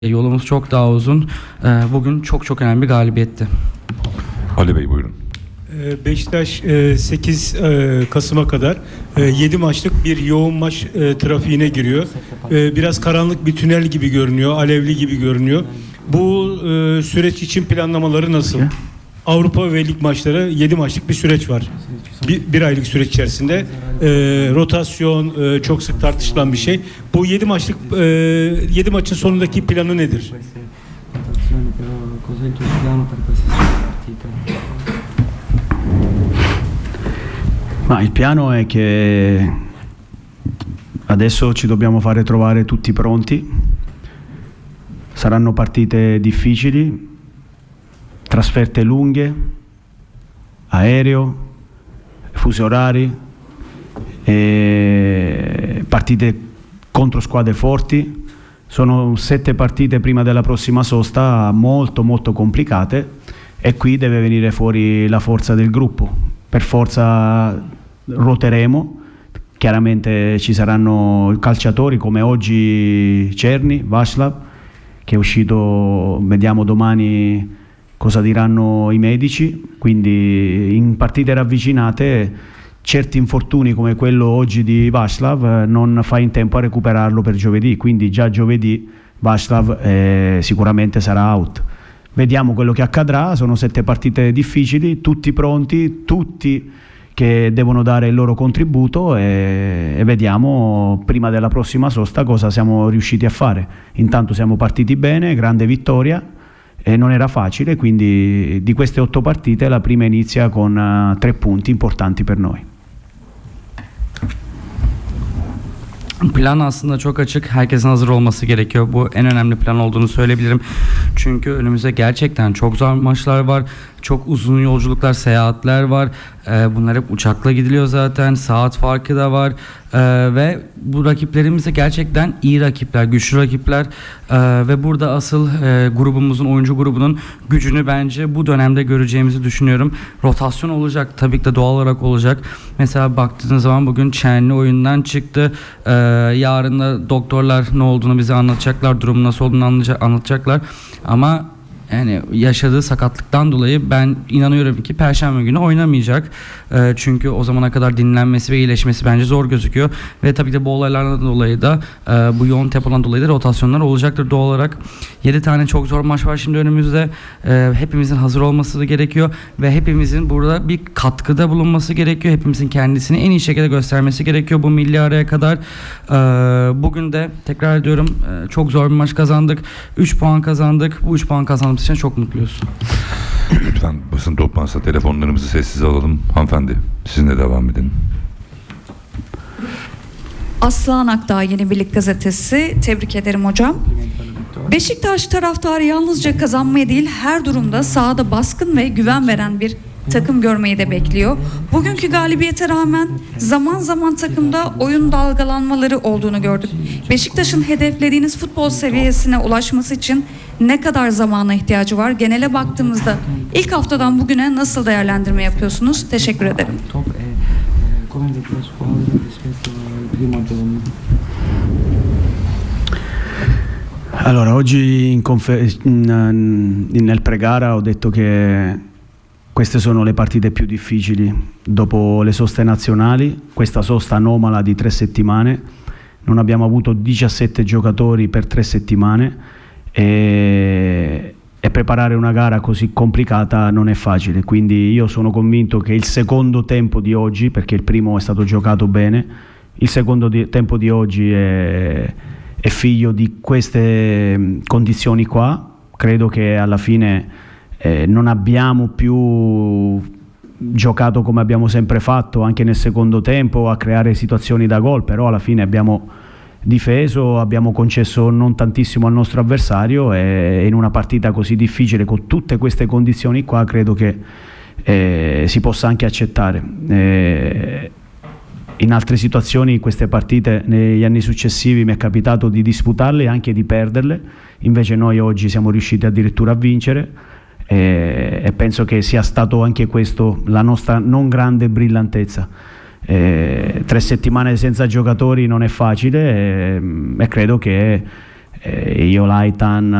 Yolumuz çok daha uzun. Bugün çok önemli bir galibiyetti. Ali Bey buyurun. Beşiktaş 8 Kasım'a kadar 7 maçlık bir yoğun maç trafiğine giriyor. Biraz karanlık bir tünel gibi görünüyor, alevli gibi görünüyor. Bu süreç için planlamaları nasıl? Avrupa ve lig maçları 7 maçlık bir süreç var. Bir aylık süreç içerisinde rotasyon çok sık tartışılan bir şey. Bu 7 maçın sonundaki planı nedir? Ma il piano è che adesso ci dobbiamo fare trovare tutti pronti. Saranno partite difficili, trasferte lunghe, aereo, fusi orari, partite contro squadre forti. Sono 7 partite prima della prossima sosta molto complicate e qui deve venire fuori la forza del gruppo. Per forza ruoteremo, chiaramente ci saranno calciatori come oggi Cerni, Václav, che è uscito, vediamo domani cosa diranno i medici, quindi in partite ravvicinate certi infortuni come quello oggi di Václav non fa in tempo a recuperarlo per giovedì, quindi già giovedì Václav sicuramente sarà out. Vediamo quello che accadrà, sono 7 partite difficili, tutti pronti, tutti che devono dare il loro contributo e vediamo prima della prossima sosta cosa siamo riusciti a fare. Intanto siamo partiti bene, grande vittoria e non era facile, quindi di queste 8 partite la prima inizia con 3 punti importanti per noi. Plan aslında çok açık. Herkesin hazır olması gerekiyor. Bu en önemli plan olduğunu söyleyebilirim. Çünkü önümüzde gerçekten çok zor maçlar var. Çok uzun yolculuklar, seyahatler var. Bunlar hep uçakla gidiliyor zaten. Saat farkı da var. Ve bu rakiplerimiz de gerçekten iyi rakipler, güçlü rakipler. Ve burada asıl grubumuzun, oyuncu grubunun gücünü bence bu dönemde göreceğimizi düşünüyorum. Rotasyon olacak. Tabii ki de doğal olarak olacak. Mesela baktığınız zaman bugün Çenli oyundan çıktı. Yarın da doktorlar ne olduğunu bize anlatacaklar. Durum nasıl olduğunu anlatacaklar. Ama yani yaşadığı sakatlıktan dolayı ben inanıyorum ki Perşembe günü oynamayacak. Çünkü o zamana kadar dinlenmesi ve iyileşmesi bence zor gözüküyor. Ve tabii ki bu olaylardan dolayı da bu yoğun tempodan dolayı da rotasyonlar olacaktır doğal olarak. 7 tane çok zor maç var şimdi önümüzde. Hepimizin hazır olması gerekiyor. Ve hepimizin burada bir katkıda bulunması gerekiyor. Hepimizin kendisini en iyi şekilde göstermesi gerekiyor bu milli araya kadar. Bugün de tekrar ediyorum çok zor bir maç kazandık. 3 puan kazandık. Bu 3 puan kazandığımız için çok mutluyuz. Lütfen basın toplantısında telefonlarımızı sessize alalım. Hanımefendi sizinle devam edin. Aslan Akdağ Yeni Birlik Gazetesi. Tebrik ederim hocam. Beşiktaş taraftarı yalnızca kazanmaya değil her durumda sahada baskın ve güven veren bir takım görmeyi de bekliyor. Bugünkü galibiyete rağmen zaman zaman takımda oyun dalgalanmaları olduğunu gördük. Beşiktaş'ın hedeflediğiniz futbol seviyesine ulaşması için ne kadar zamana ihtiyacı var? Genele baktığımızda ilk haftadan bugüne nasıl değerlendirme yapıyorsunuz? Teşekkür ederim. Allora, oggi nel pre-gara ho detto che queste sono le partite più difficili dopo le soste nazionali, questa sosta anomala di 3 settimane, non abbiamo avuto 17 giocatori per 3 settimane e preparare una gara così complicata non è facile, quindi io sono convinto che il secondo tempo di oggi, perché il primo è stato giocato bene, il secondo tempo di oggi è figlio di queste condizioni qua. Credo che alla fine non abbiamo più giocato come abbiamo sempre fatto anche nel secondo tempo a creare situazioni da gol, però alla fine abbiamo difeso, abbiamo concesso non tantissimo al nostro avversario e in una partita così difficile con tutte queste condizioni qua credo che si possa anche accettare. In altre situazioni queste partite negli anni successivi mi è capitato di disputarle e anche di perderle, invece noi oggi siamo riusciti addirittura a vincere e penso che sia stato anche questo la nostra non grande brillantezza. 3 settimane senza giocatori non è facile e credo che Io l'Aitan